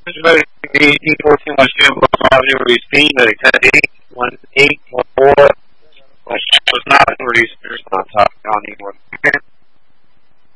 voting the 1814 West Jim Avenue release that accepted 1814. West was not a release on top of County North.